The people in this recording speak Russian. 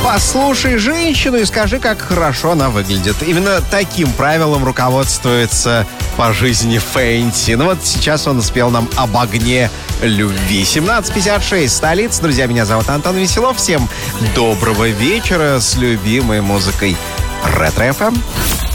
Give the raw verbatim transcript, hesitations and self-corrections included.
Послушай женщину и скажи, как хорошо она выглядит. Именно таким правилом руководствуется по жизни Фенти. Ну вот сейчас он спел нам об огне любви. семнадцать пятьдесят шесть, столица. Друзья, меня зовут Антон Веселов. Всем доброго вечера с любимой музыкой Ретро эф эм.